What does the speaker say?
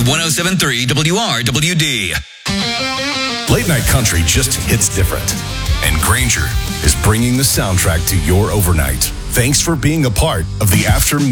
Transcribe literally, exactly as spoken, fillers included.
one oh seven point three W R W D. Late night country just hits different. And Granger is bringing the soundtrack to your overnight. Thanks for being a part of the After